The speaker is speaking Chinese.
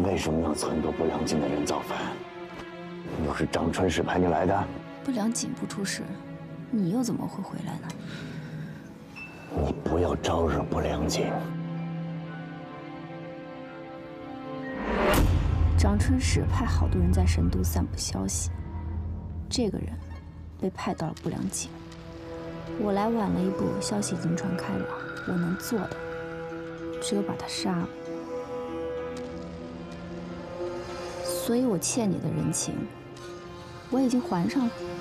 为什么要撺掇不良景的人造反？又是长春使派你来的？ 不良景不出事，你又怎么会回来呢？ 你不要招惹不良景。 长春使派好多人在神都散布消息，这个人被派到了不良景。我来晚了一步，消息已经传开了，我能做的只有把他杀了。所以我欠你的人情，我已经还上了。